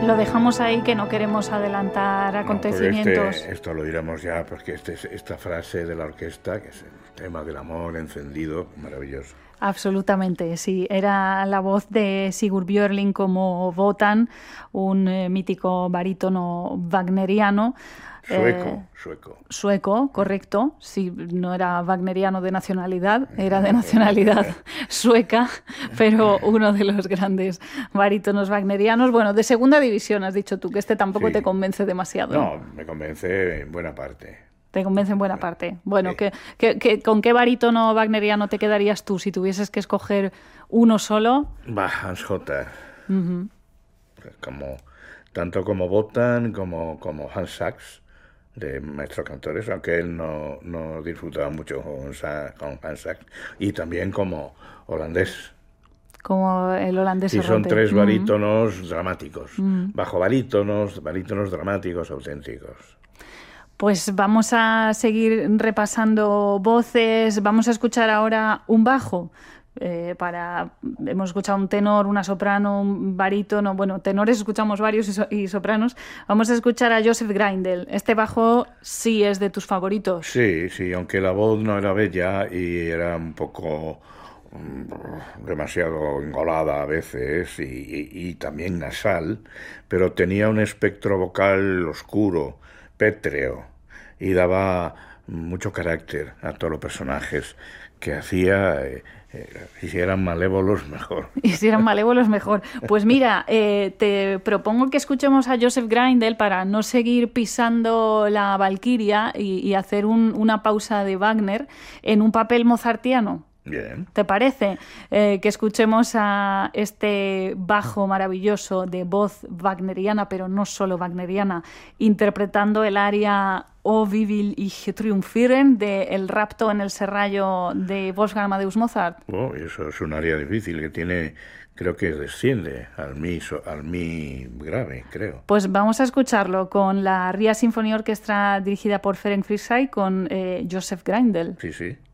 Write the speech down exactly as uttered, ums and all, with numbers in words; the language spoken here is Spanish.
lo dejamos ahí, que no queremos adelantar acontecimientos. No, este, esto lo diremos ya, porque este, esta frase de la orquesta, que es el tema del amor encendido, maravilloso. Absolutamente, sí. Era la voz de Sigurd Björling como Wotan, un eh, mítico barítono wagneriano. Sueco, eh, sueco. Sueco, correcto. Sí, no era wagneriano de nacionalidad, era de nacionalidad sueca, pero uno de los grandes barítonos wagnerianos. Bueno, de segunda división has dicho tú, que este tampoco Sí. te convence demasiado. No, me convence en buena parte. Te convence en buena parte. Bueno, Sí. ¿qué, qué, qué, ¿con qué barítono wagneriano te quedarías tú si tuvieses que escoger uno solo? Bah, Hans Hotter. Uh-huh. Como, tanto como Wotan como, como Hans Sachs, de maestros cantores, aunque él no, no disfrutaba mucho con, Sa- con Hans Sachs, y también como holandés. Como el holandés. Y son Rote. tres Mm. barítonos dramáticos, Mm. bajo barítonos, barítonos dramáticos auténticos. Pues vamos a seguir repasando voces. Vamos a escuchar ahora un bajo. Eh, para hemos escuchado un tenor, una soprano, un barítono. Bueno, tenores escuchamos varios y, so- y sopranos. Vamos a escuchar a Joseph Greindl. Este bajo sí es de tus favoritos. Sí, sí, aunque la voz no era bella y era un poco mm, demasiado engolada a veces y, y- y también nasal, pero tenía un espectro vocal oscuro, pétreo, y daba mucho carácter a todos los personajes que hacía. Eh, eh, y si eran malévolos, mejor. Y si eran malévolos, mejor. Pues mira, eh, te propongo que escuchemos a Joseph Greindl para no seguir pisando la Valquiria y, y hacer un- una pausa de Wagner en un papel mozartiano. Bien. ¿Te parece? Eh, que escuchemos a este bajo maravilloso de voz wagneriana, pero no solo wagneriana, interpretando el aria O wie will ich triumphieren de El rapto en el serrallo de Wolfgang Amadeus Mozart. Oh, y eso es un área difícil que tiene, creo que desciende al mi, so- al mi grave, creo. Pues vamos a escucharlo con la Ria Symphony Orchestra dirigida por Ferenc Fritzsche con eh, Joseph Greindl. Sí, sí.